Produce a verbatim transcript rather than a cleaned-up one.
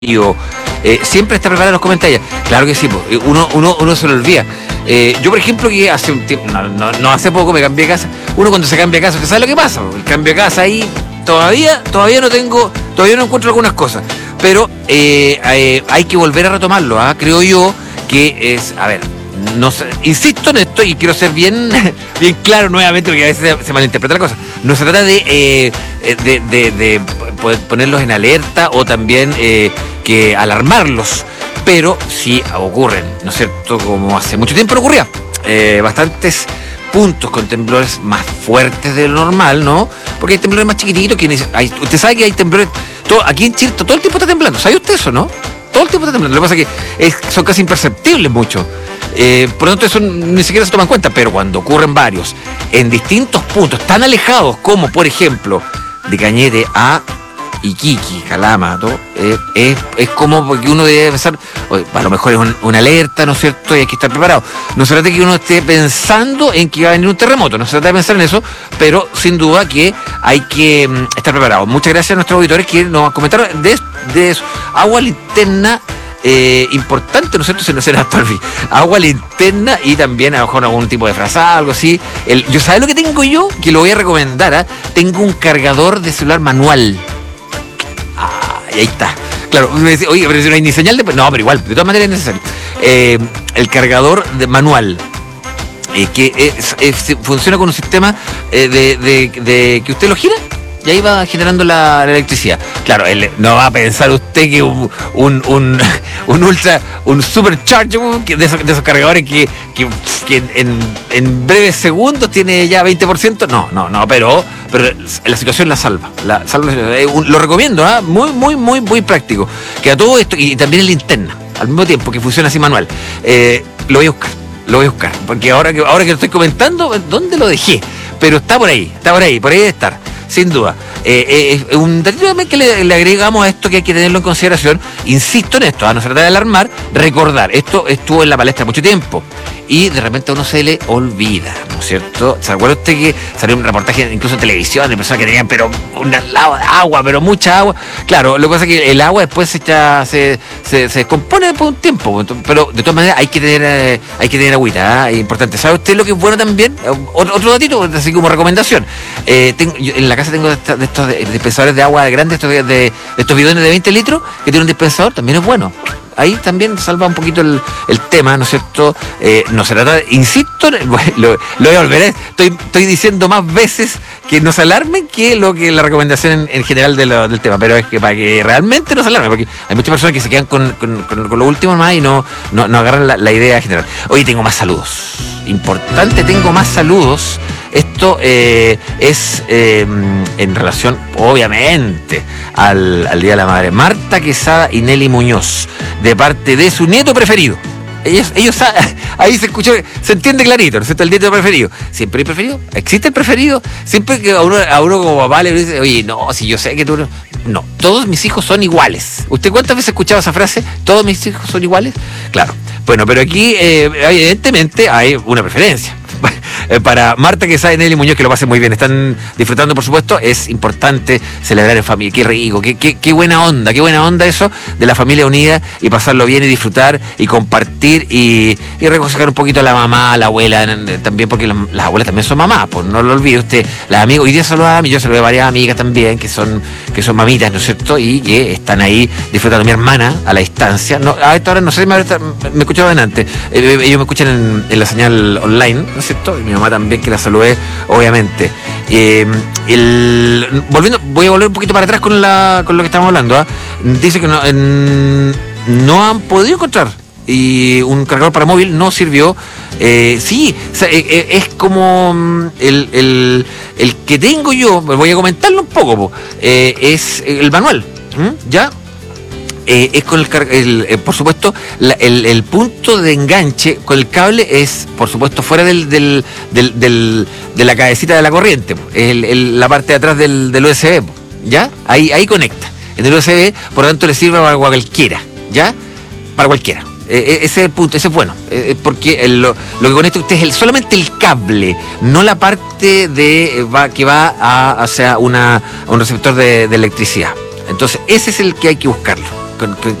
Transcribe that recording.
Eh, siempre está preparado los comentarios. Claro que sí, uno, uno, uno se lo olvida. Eh, yo, por ejemplo, que hace un tiempo, no, no, no hace poco me cambié de casa. Uno cuando se cambia de casa, ¿usted sabe lo que pasa? El cambio de casa ahí, todavía, todavía no tengo, todavía no encuentro algunas cosas. Pero eh, eh, hay que volver a retomarlo, ¿eh? Creo yo que es, a ver, no sé, insisto en esto y quiero ser bien, bien claro nuevamente, porque a veces se, se malinterpreta la cosa. No se trata de, eh, de, de, de ponerlos en alerta o también eh, que alarmarlos, pero sí ocurren, ¿no es cierto? Como hace mucho tiempo no ocurría, eh, bastantes puntos con temblores más fuertes de lo normal, ¿no? Porque hay temblores más chiquititos, que hay, usted sabe que hay temblores, todo, aquí en Chile todo el tiempo está temblando, ¿sabe usted eso, no? Todo el tiempo está temblando, lo que pasa es que es, son casi imperceptibles muchos. Eh, por lo tanto, eso ni siquiera se toma en cuenta, pero cuando ocurren varios en distintos puntos tan alejados como, por ejemplo, de Cañete a Iquique, Calama, ¿no? eh, es, es como porque uno debe pensar, oye, a lo mejor es un, una alerta, ¿no es cierto? Y hay que estar preparado. No se trata de que uno esté pensando en que va a venir un terremoto, no se trata de pensar en eso, pero sin duda que hay que um, estar preparado. Muchas gracias a nuestros auditores que nos comentaron de, de eso. Agua linterna. Eh, importante, ¿no es cierto? Se nos será hasta el fin. Agua linterna y también a lo mejor algún tipo de frazada, algo así. El, yo, ¿sabes lo que tengo yo? Que lo voy a recomendar, ¿eh? Tengo un cargador de celular manual. Ah, y ahí está. Claro, me dice, oye, pero si no hay ni señal de... No, pero igual, de todas maneras es necesario. Eh, el cargador de manual. Eh, que es, es, funciona con un sistema eh, de, de, de que usted lo gira y ahí va generando la, la electricidad. Claro, él, no va a pensar usted que un, un, un, un ultra, un supercharger de esos, de esos cargadores que, que, que en, en breves segundos tiene ya veinte por ciento. No, no, no, pero, pero la situación la salva. La, salva eh, un, lo recomiendo, ¿eh? muy, muy, muy, muy práctico. Que a todo esto, y también en linterna, al mismo tiempo que funciona así manual. Eh, lo voy a buscar, lo voy a buscar. Porque ahora que, ahora que lo estoy comentando, ¿dónde lo dejé? Pero está por ahí, está por ahí, por ahí debe estar. Sin duda. Eh, eh, un datito también que le, le agregamos a esto que hay que tenerlo en consideración. Insisto en esto, a no se trata de alarmar, recordar, esto estuvo en la palestra mucho tiempo y de repente a uno se le olvida, ¿no es cierto? ¿Se acuerda usted que salió un reportaje incluso en televisión de personas que tenían pero una agua, pero mucha agua? Claro, lo que pasa es que el agua después se, echa, se, se, se descompone por un tiempo, pero de todas maneras hay que tener eh, hay que tener agüita, ¿eh? Es importante. ¿Sabe usted lo que es bueno también? Otro, otro datito, así como recomendación. Eh, tengo, yo, en la casa tengo de, esta, de estos dispensadores de agua grandes, estos de, de, de estos bidones de veinte litros, que tienen un dispensador, también es bueno. Ahí también salva un poquito el, el tema, ¿no es cierto? Eh, no se trata de, insisto, lo, lo voy a volver a, estoy, estoy diciendo más veces que no se alarmen que lo que la recomendación en, en general de lo, del tema, pero es que para que realmente no se alarmen, porque hay muchas personas que se quedan con, con, con, con lo último más y no, no, no agarran la, la idea general. Hoy tengo más saludos, importante, tengo más saludos. Esto eh, es eh, en relación, obviamente, al, al Día de la Madre. Marta Quesada y Nelly Muñoz, de parte de su nieto preferido. Ellos, ellos ahí se escuchó, se entiende clarito, ¿no es cierto? El nieto preferido. ¿Siempre hay preferido? ¿Existe el preferido? Siempre que a uno, a uno como papá le dice, oye, no, si yo sé que tú no... No, todos mis hijos son iguales. ¿Usted cuántas veces ha escuchado esa frase? ¿Todos mis hijos son iguales? Claro. Bueno, pero aquí eh, evidentemente hay una preferencia. Para Marta Quesada y Nelly Muñoz, que lo pasen muy bien, están disfrutando, por supuesto. Es importante celebrar en familia, qué rico, qué, qué, qué buena onda, qué buena onda eso de la familia unida y pasarlo bien y disfrutar y compartir y, y regocijar un poquito a la mamá, a la abuela también, porque las, las abuelas también son mamás, pues no lo olvide usted. Las amigas, hoy día saludaba a mí, yo saludé a varias amigas también que son, que son mamitas, ¿no es cierto? Y que están ahí disfrutando. Mi hermana a la distancia, no, a esta hora no sé si me, me escuchaban antes, eh, ellos me escuchan en, en la señal online, ¿no es cierto? Mi mamá también, que la saludé, obviamente. Eh, el, volviendo, voy a volver un poquito para atrás con, la, con lo que estamos hablando. ¿eh? Dice que no, en, no han podido encontrar y un cargador para móvil no sirvió. Eh, sí, o sea, eh, es como el, el, el que tengo yo, voy a comentarlo un poco, eh, es el manual, ¿m? ¿Ya? Eh, es con el, el eh, por supuesto la, el, el punto de enganche con el cable es por supuesto fuera del, del, del, del de la cabecita de la corriente, el, el, la parte de atrás del, del U S B, ¿ya? Ahí, ahí conecta en el U S B, por lo tanto le sirve para cualquiera, ¿ya? Para cualquiera. Eh, ese es el punto, ese es bueno, eh, porque el, lo, lo que conecta usted es el, solamente el cable, no la parte de va, que va a hacia una, a un receptor de, de electricidad. Entonces ese es el que hay que buscarlo. con- que